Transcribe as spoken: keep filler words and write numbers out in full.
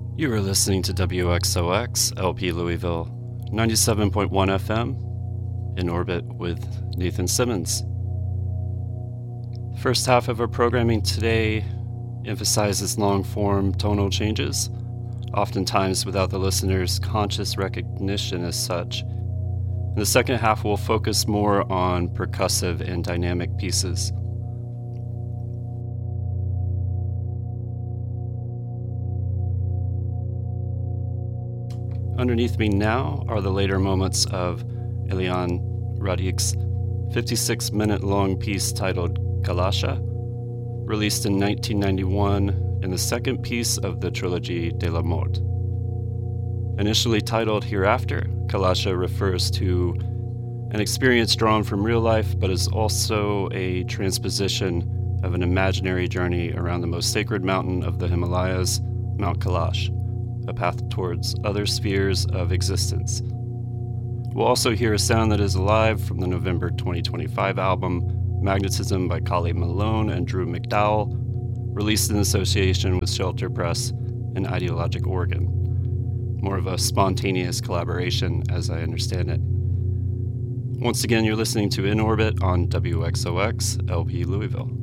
You are listening to W X O X, L P Louisville, ninety-seven point one F M, in orbit with Nathan Simmons. The first half of our programming today emphasizes long-form tonal changes, oftentimes without the listener's conscious recognition as such. And the second half will focus more on percussive and dynamic pieces. Underneath me now are the later moments of Eliane Radique's fifty-six minute long piece titled Kalasha, released in nineteen ninety-one and the second piece of the trilogy De la Mort. Initially titled Hereafter, Kalasha refers to an experience drawn from real life, but is also a transposition of an imaginary journey around the most sacred mountain of the Himalayas, Mount Kailash, a path towards other spheres of existence. We'll also hear a sound that is alive from the November twenty twenty-five album Magnetism by Kali Malone and Drew McDowell, released in association with Shelter Press and Ideologic Organ. More of a spontaneous collaboration, as I understand it. Once again, you're listening to In Orbit on W X O X, L P Louisville.